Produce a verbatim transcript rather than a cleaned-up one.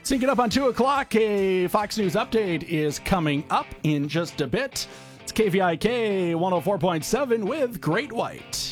Syncing up on two o'clock, a Fox News update is coming up in just a bit. It's K V I K one oh four point seven with Great White.